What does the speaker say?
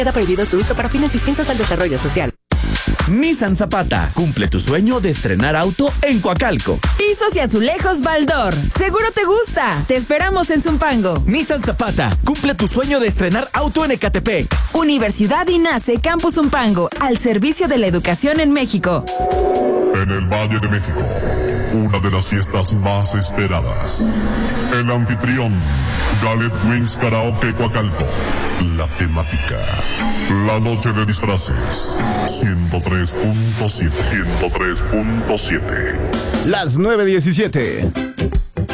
Queda prohibido su uso para fines distintos al desarrollo social. Nissan Zapata, cumple tu sueño de estrenar auto en Coacalco. Pisos y azulejos Baldor, seguro te gusta. Te esperamos en Zumpango. Nissan Zapata, cumple tu sueño de estrenar auto en Ecatepec. Universidad INACE Campus Zumpango, al servicio de la educación en México. En el Valle de México, una de las fiestas más esperadas. El anfitrión, Gallet Wings Karaoke Coacalco. La temática, la noche de disfraces. 103.7. 103.7. Las 9:17.